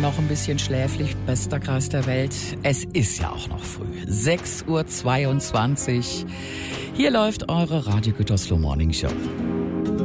noch ein bisschen schläfrig, bester Kreis der Welt. Es ist ja auch noch früh, 6:22 Uhr. Hier läuft eure Radio Gütersloh Morning Show.